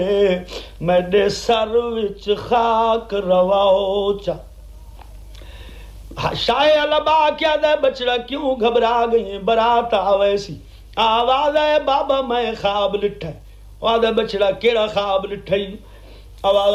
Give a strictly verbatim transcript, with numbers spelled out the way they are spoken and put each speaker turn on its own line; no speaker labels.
मैडे sir which खाक रवाओ चा। शाह अलब क्या दे बचड़ा क्यों घबरा गई, बारात आवे सी, आवाज है बाबा मैं ख्वाब लिठा। आदे बचड़ा केड़ा ख्वाब लिठा? आवाज